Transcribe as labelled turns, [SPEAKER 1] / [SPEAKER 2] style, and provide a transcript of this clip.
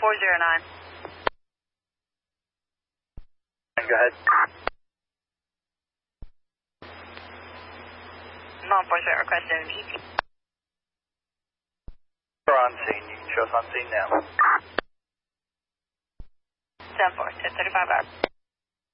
[SPEAKER 1] 409.
[SPEAKER 2] Go ahead.
[SPEAKER 1] Law enforcement requested an ET.
[SPEAKER 2] We're on scene. You can show us on scene now.
[SPEAKER 1] 10-4, 1035 hours.